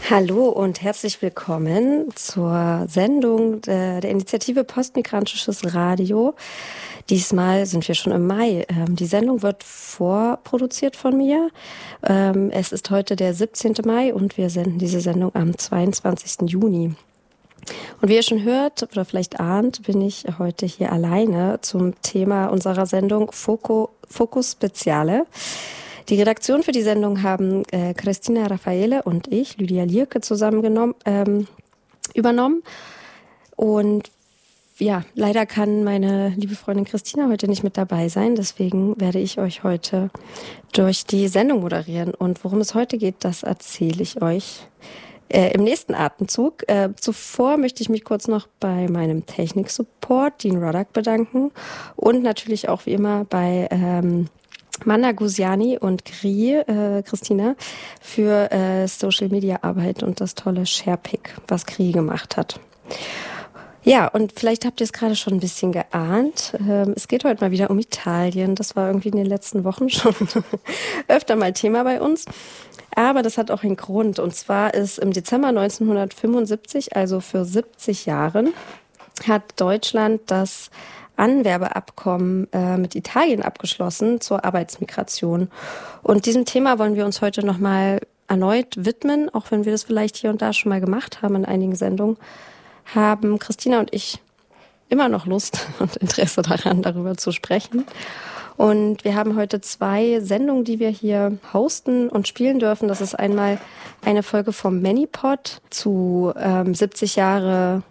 Hallo und herzlich willkommen zur Sendung der Initiative Postmigrantisches Radio. Diesmal sind wir schon im Mai. Die Sendung wird vorproduziert von mir. Es ist heute der 17. Mai und wir senden diese Sendung am 22. Juni. Und wie ihr schon hört oder vielleicht ahnt, bin ich heute hier alleine zum Thema unserer Sendung Focus Speziale. Die Redaktion für die Sendung haben Christina Raffaele und ich, Lydia Lierke, zusammen übernommen. Und ja, leider kann meine liebe Freundin Christina heute nicht mit dabei sein. Deswegen werde ich euch heute durch die Sendung moderieren. Und worum es heute geht, das erzähle ich euch im nächsten Atemzug. Zuvor möchte ich mich kurz noch bei meinem Technik-Support, Dean Roddak, bedanken. Und natürlich auch wie immer bei Manda Gusiani und Christina für Social-Media-Arbeit und das tolle Sharepick, was Kri gemacht hat. Ja, und vielleicht habt ihr es gerade schon ein bisschen geahnt. Es geht heute mal wieder um Italien. Das war irgendwie in den letzten Wochen schon öfter mal Thema bei uns. Aber das hat auch einen Grund. Und zwar ist im Dezember 1975, also für 70 Jahren, hat Deutschland das Anwerbeabkommen mit Italien abgeschlossen zur Arbeitsmigration. Und diesem Thema wollen wir uns heute nochmal erneut widmen, auch wenn wir das vielleicht hier und da schon mal gemacht haben in einigen Sendungen, haben Christina und ich immer noch Lust und Interesse daran, darüber zu sprechen. Und wir haben heute 2 Sendungen, die wir hier hosten und spielen dürfen. Das ist einmal eine Folge vom Manipod zu 70 Jahre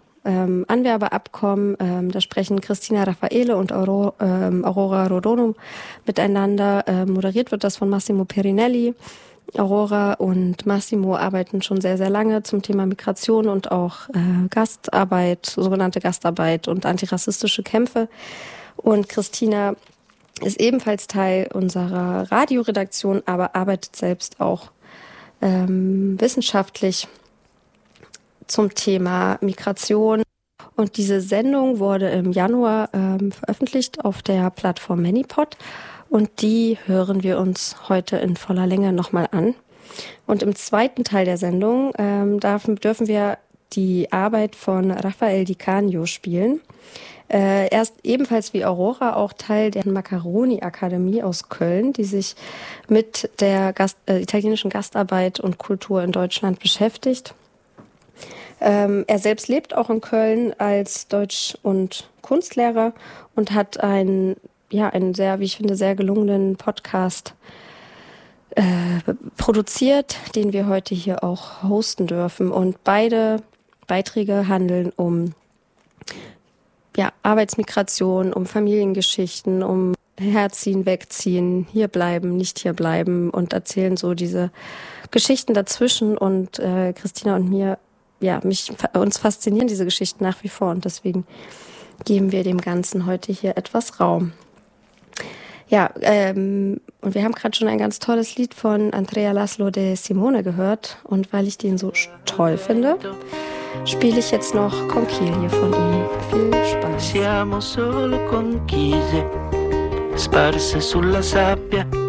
Anwerbeabkommen. Da sprechen Christina Raffaele und Aurora Rodono miteinander. Moderiert wird das von Massimo Perinelli. Aurora und Massimo arbeiten schon sehr, sehr lange zum Thema Migration und auch Gastarbeit, sogenannte Gastarbeit und antirassistische Kämpfe. Und Christina ist ebenfalls Teil unserer Radioredaktion, aber arbeitet selbst auch wissenschaftlich zum Thema Migration. Und diese Sendung wurde im Januar veröffentlicht auf der Plattform Manipod. Und die hören wir uns heute in voller Länge nochmal an. Und im zweiten Teil der Sendung dürfen wir die Arbeit von Rafael Di Canio spielen. Er ist ebenfalls wie Aurora auch Teil der Macaroni-Akademie aus Köln, die sich mit der italienischen Gastarbeit und Kultur in Deutschland beschäftigt. Er selbst lebt auch in Köln als Deutsch- und Kunstlehrer und hat einen sehr, wie ich finde, sehr gelungenen Podcast produziert, den wir heute hier auch hosten dürfen. Und beide Beiträge handeln um Arbeitsmigration, um Familiengeschichten, um Herziehen, Wegziehen, hierbleiben, nicht hierbleiben und erzählen so diese Geschichten dazwischen. Und Christina und uns faszinieren diese Geschichten nach wie vor und deswegen geben wir dem Ganzen heute hier etwas Raum. Ja, und wir haben gerade schon ein ganz tolles Lied von Andrea Laszlo de Simone gehört und weil ich den so toll finde, spiele ich jetzt noch Conchiglie von ihm. Viel Spaß. Siamo solo conchiglie sparse sulla sabbia.